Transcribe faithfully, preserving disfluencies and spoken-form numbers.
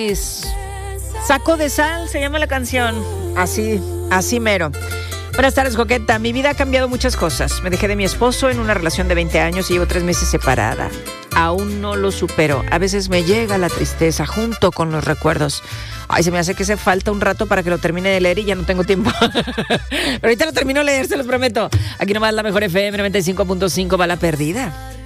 Saco de sal se llama la canción. Así, así mero. Buenas tardes, coqueta. Mi vida ha cambiado muchas cosas. Me dejé de mi esposo en una relación de veinte años y llevo tres meses separada. Aún no lo supero. A veces me llega la tristeza junto con los recuerdos. Ay, se me hace que se falta un rato para que lo termine de leer y ya no tengo tiempo. Pero ahorita lo termino de leer, se los prometo. Aquí nomás la mejor F M noventa y cinco punto cinco, Bala Perdida.